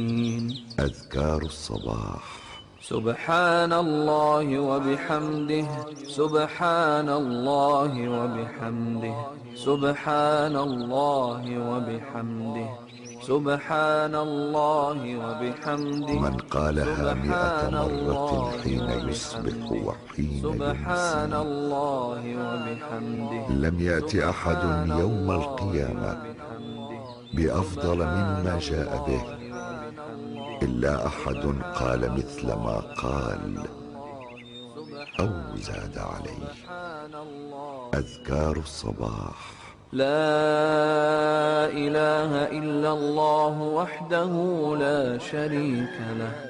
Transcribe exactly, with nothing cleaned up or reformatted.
أذكار الصباح. سبحان الله وبحمده، سبحان الله وبحمده، سبحان الله وبحمده، سبحان الله وبحمده. من قالها مئة مرة حين يصبح وحين سبحان يمسي الله وبحمده، لم يأت أحد يوم القيامة بأفضل مما جاء به إلا أحد قال مثل ما قال أو زاد عليه. أذكار الصباح. لا إله إلا الله وحده لا شريك له،